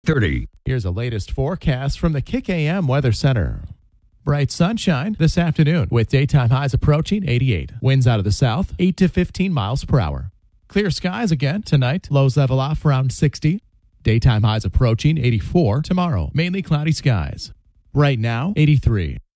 30. Here's the latest forecast from the Kick AM Weather Center. Bright sunshine this afternoon with daytime highs approaching 88. Winds out of the south, 8 to 15 miles per hour. Clear skies again tonight. Lows level off around 60. Daytime highs approaching 84 tomorrow. Mainly cloudy skies. Right now, 83.